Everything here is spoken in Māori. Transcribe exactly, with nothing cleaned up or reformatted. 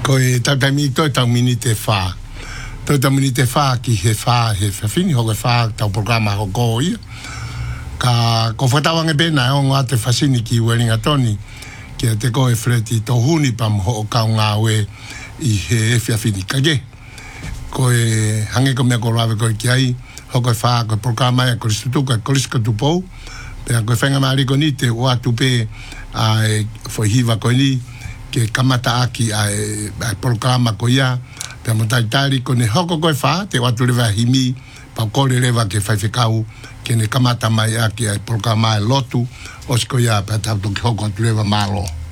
ko e tatami to ta minute fa to ta minute fa ki he fa he fa fini ho fa ta programa ho go ia ka ko fatawa nge bena o ngate fasini ki welinga toni ki te ko e freti to huni pam ho ka nga we i he fa fini ka ge ko e hange ko me ko rave ko ki ai ho ko fa ko programa e ko stu ko ko stu tu po pe ko fenga mari ko ni te wa tu pe ai fo hiva ko ni ke kamata aki ai programa ko ia pe mo tai tari ko ne hoko ko fa te wa tu le va himi pa ko le va ke fa fikau ke ne kamata mai aki ai programa lotu osko ia pa ta to hoko tu le va malo